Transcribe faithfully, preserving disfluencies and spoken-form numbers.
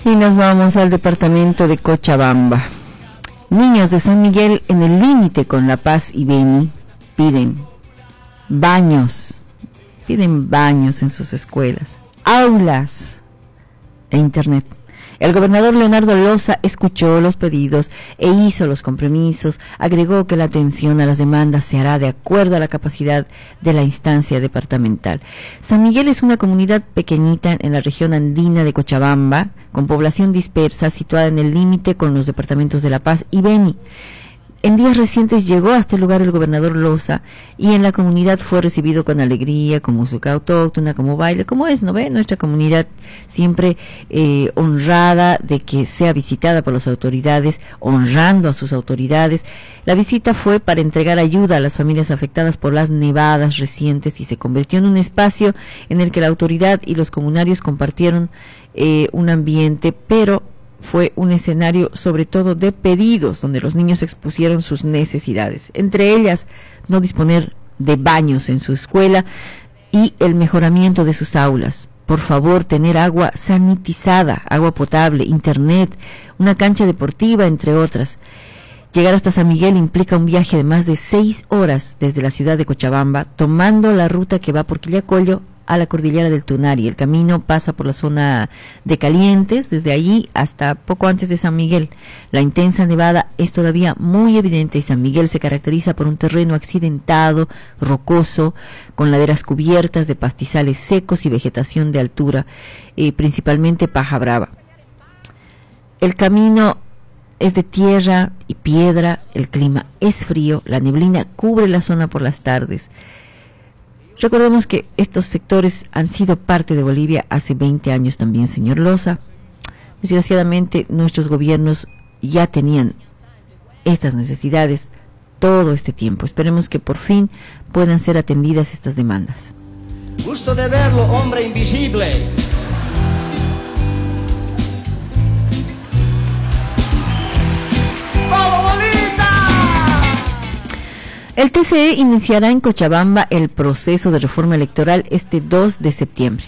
Y nos vamos al departamento de Cochabamba. Niños de San Miguel en el límite con La Paz y Beni piden baños, piden baños en sus escuelas, aulas e internet. El gobernador Leonardo Loza escuchó los pedidos e hizo los compromisos. Agregó que la atención a las demandas se hará de acuerdo a la capacidad de la instancia departamental. San Miguel es una comunidad pequeñita en la región andina de Cochabamba, con población dispersa, situada en el límite con los departamentos de La Paz y Beni. En días recientes llegó a este lugar el gobernador Loza y en la comunidad fue recibido con alegría, con música autóctona, como baile, como es, ¿no ve? Nuestra comunidad siempre eh, honrada de que sea visitada por las autoridades, honrando a sus autoridades. La visita fue para entregar ayuda a las familias afectadas por las nevadas recientes y se convirtió en un espacio en el que la autoridad y los comunarios compartieron eh, un ambiente, pero fue un escenario sobre todo de pedidos, donde los niños expusieron sus necesidades, entre ellas no disponer de baños en su escuela y el mejoramiento de sus aulas. Por favor, tener agua sanitizada, agua potable, internet, una cancha deportiva, entre otras. Llegar hasta San Miguel implica un viaje de más de seis horas desde la ciudad de Cochabamba, tomando la ruta que va por Quillacollo a la cordillera del Tunari. El camino pasa por la zona de Calientes, desde allí hasta poco antes de San Miguel. La intensa nevada es todavía muy evidente y San Miguel se caracteriza por un terreno accidentado, rocoso, con laderas cubiertas de pastizales secos y vegetación de altura, eh, principalmente paja brava. El camino es de tierra y piedra, el clima es frío, la neblina cubre la zona por las tardes. Recordemos que estos sectores han sido parte de Bolivia hace veinte años también, señor Loza. Desgraciadamente, nuestros gobiernos ya tenían estas necesidades todo este tiempo. Esperemos que por fin puedan ser atendidas estas demandas. Gusto de verlo, hombre invisible. El T C E iniciará en Cochabamba el proceso de reforma electoral este dos de septiembre.